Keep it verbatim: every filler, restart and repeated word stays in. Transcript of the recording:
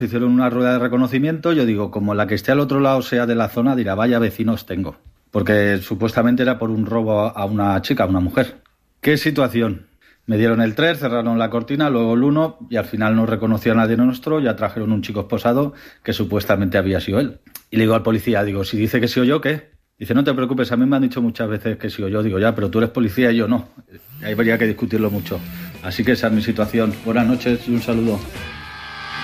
Hicieron una rueda de reconocimiento, yo digo, como la que esté al otro lado sea de la zona, dirá, vaya vecinos tengo. Porque supuestamente era por un robo a una chica, a una mujer. ¿Qué situación? Me dieron el tres, cerraron la cortina, luego el uno, y al final no reconoció a nadie nuestro, ya trajeron un chico esposado que supuestamente había sido él. Y le digo al policía, digo, si dice que sí o yo, ¿qué? Dice, no te preocupes, a mí me han dicho muchas veces que sí o yo. Digo, ya, pero tú eres policía y yo no. Ahí habría que discutirlo mucho. Así que esa es mi situación. Buenas noches y un saludo.